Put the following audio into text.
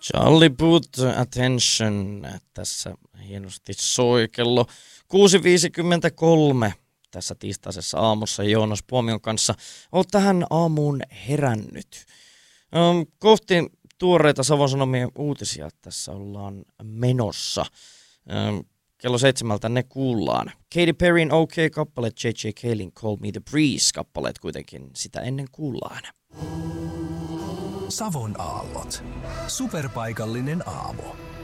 Charlie Puth, Attention. Tässä hienosti soi kello 6.53 tässä tiistaisessa aamussa Joonas Puomion kanssa. Olet tähän aamuun herännyt. Kohti tuoreita Savon Sanomien uutisia tässä ollaan menossa. Kello 7 ne kuullaan. Katy Perryn OK-kappale, J.J. Calein Call Me The Breeze-kappaleet kuitenkin sitä ennen kuullaan. Savon aallot. Superpaikallinen aamu.